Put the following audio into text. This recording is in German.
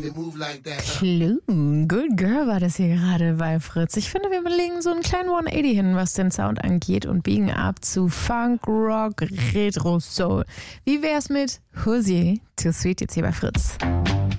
Clue, Good Girl war das hier gerade bei Fritz. Ich finde, wir legen so einen kleinen 180 hin, was den Sound angeht und biegen ab zu Funk, Rock, Retro, Soul. Wie wär's mit Hozier, Too Sweet jetzt hier bei Fritz?